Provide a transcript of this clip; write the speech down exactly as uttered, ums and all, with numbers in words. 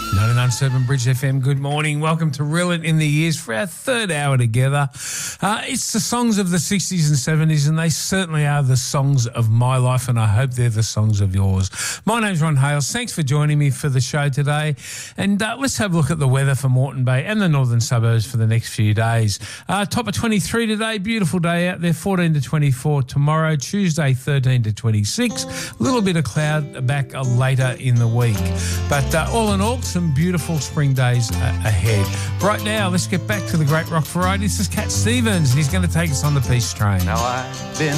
ninety-nine point seven Bridge F M, good morning. Welcome to Reel It in the Years for our third hour together. Uh, it's the songs of the sixties and seventies, and they certainly are the songs of my life, and I hope they're the songs of yours. My name's Ron Hales. Thanks for joining me for the show today. And uh, let's have a look at the weather for Moreton Bay and the northern suburbs for the next few days. Uh, top of twenty-three today, beautiful day out there, fourteen to twenty-four tomorrow, Tuesday thirteen to twenty-six. A little bit of cloud back uh, later in the week. But uh, all in all, some beautiful spring days uh, ahead. Right now, let's get back to the great rock variety. This is Cat Stevens, and he's going to take us on the Peace Train. Now I've been